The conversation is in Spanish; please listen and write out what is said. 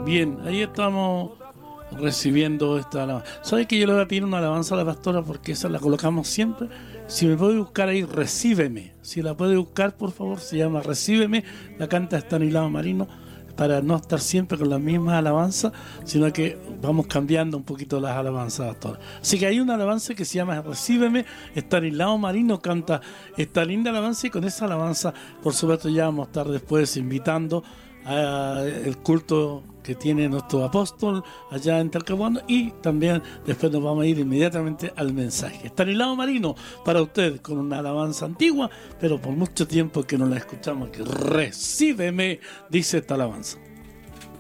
Bien, ahí estamos recibiendo esta alabanza. ¿Sabes que yo le voy a pedir una alabanza a la pastora porque esa la colocamos siempre? Si me puede buscar ahí, Recíbeme. Si la puede buscar, por favor, se llama Recíbeme. La canta Estanislao Marino, para no estar siempre con las mismas alabanzas, sino que vamos cambiando un poquito las alabanzas, pastora. Así que hay una alabanza que se llama Recíbeme. Estanislao Marino canta esta linda alabanza, y con esa alabanza, por supuesto, ya vamos a estar después invitando al culto que tiene nuestro apóstol allá en Talcahuano, y también después nos vamos a ir inmediatamente al mensaje. Estanislao Marino para usted con una alabanza antigua, pero por mucho tiempo que no la escuchamos, que Recíbeme, dice esta alabanza.